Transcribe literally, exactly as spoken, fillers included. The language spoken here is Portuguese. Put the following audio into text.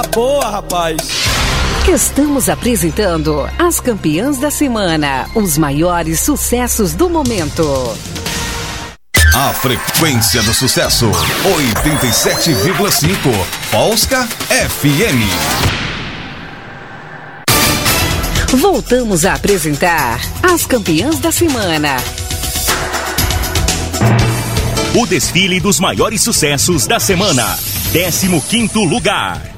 Boa, rapaz! Estamos apresentando as campeãs da semana, os maiores sucessos do momento. A frequência do sucesso, oitenta e sete vírgula cinco, Polska F M. Voltamos a apresentar as campeãs da semana. O desfile dos maiores sucessos da semana. décimo quinto lugar.